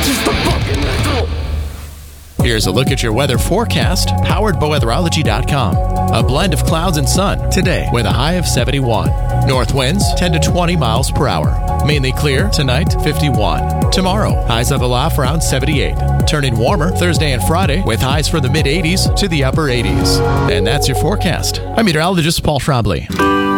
Here's a look at your weather forecast, powered by weatherology.com. A blend of clouds and sun today with a high of 71. North winds 10 to 20 miles per hour. Mainly clear tonight, 51. Tomorrow, highs of a low around 78. Turning warmer Thursday and Friday with highs from the mid-80s to the upper 80s. And that's your forecast. I'm meteorologist Paul Schraubly.